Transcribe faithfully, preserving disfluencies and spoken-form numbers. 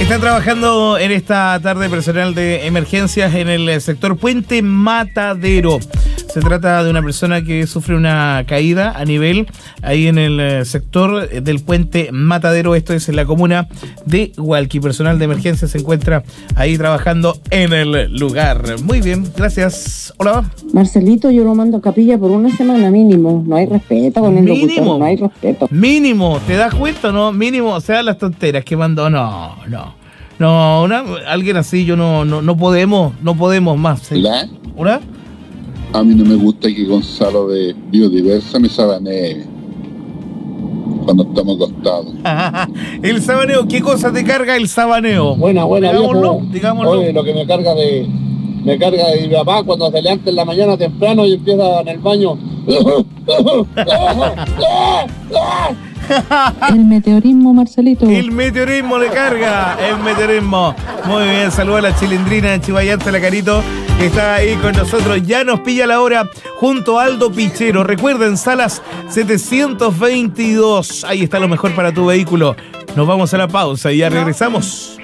Está trabajando en esta tarde personal de emergencias en el sector Puente Matadero. Se trata de una persona que sufre una caída a nivel ahí en el sector del Puente Matadero. Esto es en la comuna de Hualqui. Personal de emergencia se encuentra ahí trabajando en el lugar. Muy bien, gracias. Hola. Marcelito, yo lo mando a capilla por una semana mínimo. No hay respeto con el locutor, no hay respeto. Mínimo, ¿te das cuenta, no? Mínimo, o sea, las tonteras que mandó. No, no. No, una, alguien así, yo no, no, no podemos, no podemos más. ¿Sí? ¿Hola? ¿Hola? A mí no me gusta que Gonzalo de Biodiversa me sabanee cuando estamos acostados. El sabaneo, ¿qué cosa te carga el sabaneo? Buena, buena, digámoslo, viejo. digámoslo. Oye, lo que me carga de me carga de mi papá cuando se levanta en la mañana temprano y empieza en el baño. El meteorismo, Marcelito. El meteorismo le carga, el meteorismo. Muy bien, saluda a la chilindrina de Chivayante, la Carito, que está ahí con nosotros. Ya nos pilla la hora junto a Aldo Pichero. Recuerden, Salas setecientos veintidós. Ahí está lo mejor para tu vehículo. Nos vamos a la pausa y ya regresamos.